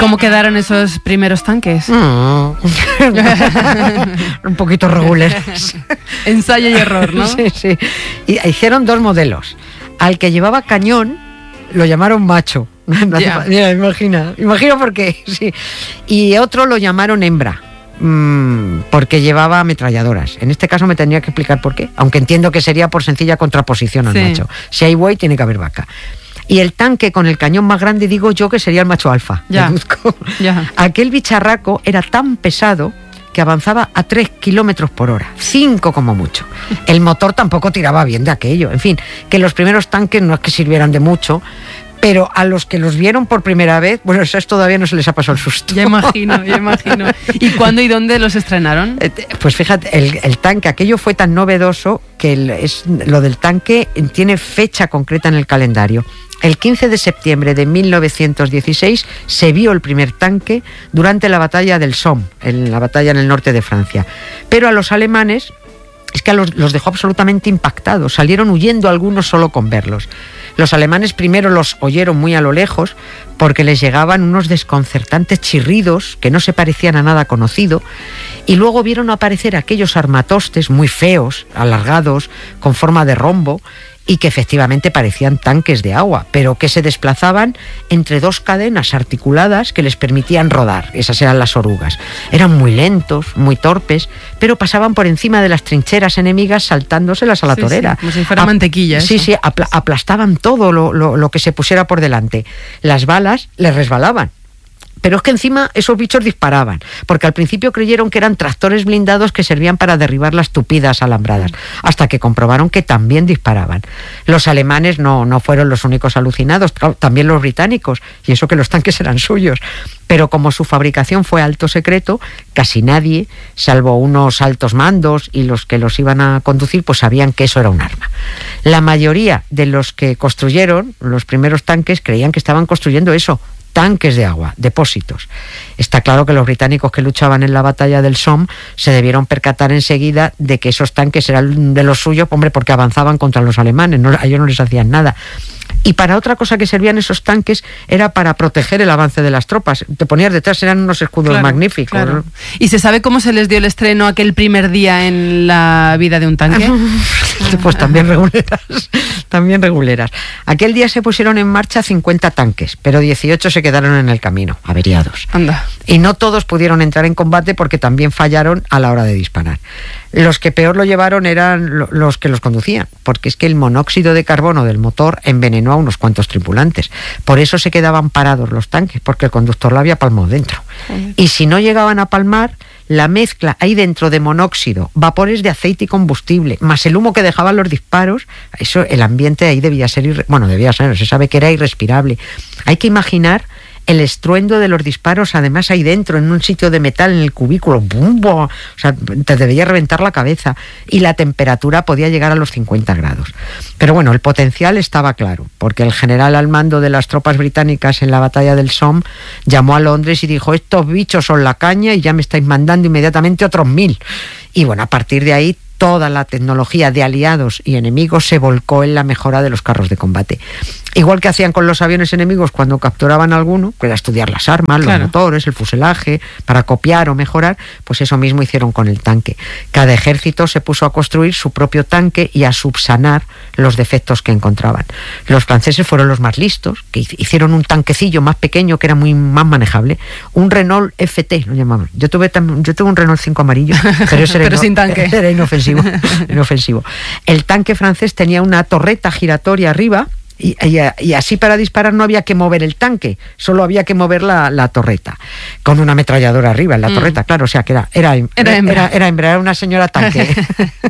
cómo quedaron esos primeros tanques? Un poquito regulares. Ensayo y error, ¿no? Sí, sí. Y hicieron 2 modelos. Al que llevaba cañón lo llamaron macho. Yeah. Mira, imagino por qué. Sí. Y otro lo llamaron hembra. Porque llevaba ametralladoras. En este caso me tendría que explicar por qué, aunque entiendo que sería por sencilla contraposición al macho. Si hay buey, tiene que haber vaca. Y el tanque con el cañón más grande, digo yo que sería el macho alfa. Deduzco. Aquel bicharraco era tan pesado que avanzaba a 3 kilómetros por hora, 5 como mucho. El motor tampoco tiraba bien de aquello. En fin, que los primeros tanques no es que sirvieran de mucho, pero a los que los vieron por primera vez, bueno, eso todavía no se les ha pasado el susto. Ya imagino. ¿Y cuándo y dónde los estrenaron? Pues fíjate, el tanque, aquello fue tan novedoso que lo del tanque tiene fecha concreta en el calendario. El 15 de septiembre de 1916 se vio el primer tanque durante la batalla del Somme, en la batalla en el norte de Francia. Pero a los alemanes es que los dejó absolutamente impactados, salieron huyendo algunos solo con verlos. Los alemanes primero los oyeron muy a lo lejos porque les llegaban unos desconcertantes chirridos que no se parecían a nada conocido, y luego vieron aparecer aquellos armatostes muy feos, alargados, con forma de rombo, y que efectivamente parecían tanques de agua, pero que se desplazaban entre 2 cadenas articuladas que les permitían rodar. Esas eran las orugas. Eran muy lentos, muy torpes, pero pasaban por encima de las trincheras enemigas saltándoselas a la torera. Sí, como si fuera mantequilla. Sí, eso. sí, aplastaban todo lo que se pusiera por delante. Las balas les resbalaban. Pero es que encima esos bichos disparaban, porque al principio creyeron que eran tractores blindados que servían para derribar las tupidas alambradas, hasta que comprobaron que también disparaban. Los alemanes no fueron los únicos alucinados, claro, también los británicos, y eso que los tanques eran suyos. Pero como su fabricación fue alto secreto, casi nadie, salvo unos altos mandos y los que los iban a conducir, pues sabían que eso era un arma. La mayoría de los que construyeron los primeros tanques creían que estaban construyendo eso, tanques de agua, depósitos. Está claro que los británicos que luchaban en la batalla del Somme se debieron percatar enseguida de que esos tanques eran de los suyos, hombre, porque avanzaban contra los alemanes, a ellos no les hacían nada. Y para otra cosa que servían esos tanques era para proteger el avance de las tropas. Te ponías detrás, eran unos escudos magníficos. Claro. ¿No? ¿Y se sabe cómo se les dio el estreno aquel primer día en la vida de un tanque? Pues también reguleras. Aquel día se pusieron en marcha 50 tanques, pero 18 se quedaron en el camino, averiados. Anda. Y no todos pudieron entrar en combate porque también fallaron a la hora de disparar. Los que peor lo llevaron eran los que los conducían, porque es que el monóxido de carbono del motor envenenó a unos cuantos tripulantes. Por eso se quedaban parados los tanques, porque el conductor lo había palmado dentro. Y si no llegaban a palmar, la mezcla ahí dentro de monóxido, vapores de aceite y combustible, más el humo que dejaban los disparos, eso, el ambiente ahí debía ser, se sabe que era irrespirable. Hay que imaginar el estruendo de los disparos, además ahí dentro, en un sitio de metal, en el cubículo, ¡bum! O sea, te debía reventar la cabeza, y la temperatura podía llegar a los 50 grados. Pero bueno, el potencial estaba claro, porque el general al mando de las tropas británicas en la batalla del Somme llamó a Londres y dijo: estos bichos son la caña y ya me estáis mandando inmediatamente otros 1000. Y bueno, a partir de ahí toda la tecnología de aliados y enemigos se volcó en la mejora de los carros de combate. Igual que hacían con los aviones enemigos cuando capturaban alguno, que era estudiar las armas, los motores, el fuselaje, para copiar o mejorar, pues eso mismo hicieron con el tanque. Cada ejército se puso a construir su propio tanque y a subsanar los defectos que encontraban. Los franceses fueron los más listos, que hicieron un tanquecillo más pequeño que era más manejable, un Renault FT, lo llamaban. Yo tuve un Renault 5 amarillo, pero ese pero sin tanque. Era inofensivo. El tanque francés tenía una torreta giratoria arriba, y así para disparar no había que mover el tanque, solo había que mover la torreta, con una ametralladora arriba en la torreta, claro, o sea que era hembra, era una señora tanque.